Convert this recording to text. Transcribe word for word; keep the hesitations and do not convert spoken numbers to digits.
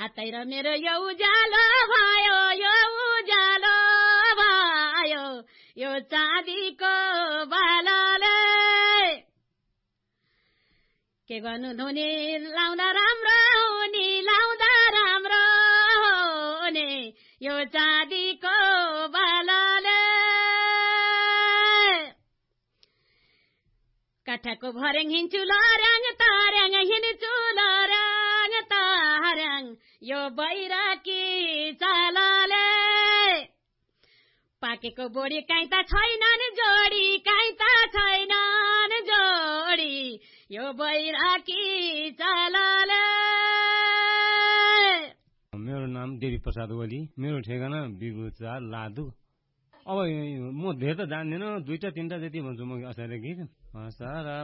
हातै र मेरो यो उज्यालो भयो यो उज्यालो भयो यो चाँदीको बालले के गर्नु धुनी लाउँदा राम्रो हुने लाउँदा राम्रो हुने यो चाँदीको बालले काठको भर्याङ हिँड्छु लर्याङ तार्याङ हिँड्छु लर्याङ तार्याङ यो बैराकी चालले पाकेको बोडी काहीँ त छैनन् जोडी काहीँ त छैनन् जोडी यो बैराकी चालले। मेरो नाम देवी प्रसाद ओली, मेरो ठेगाना बिगुचा लादु। अब म धेरै त जान्दिनँ, दुईटा तिनटा जति भन्छु म असारे गीत।